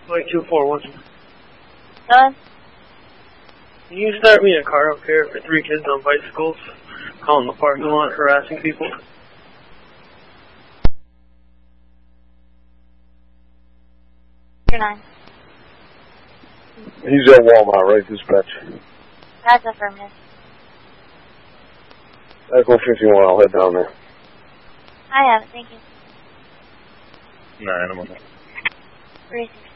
Like 241. Done? Can you start me a car up here for 3 kids on bicycles, calling the parking lot, harassing people? You're 9. He's at Walmart, right, dispatch? That's affirmative. Echo 51, I'll head down there. I have it, thank you. 9, I'm on that. 360.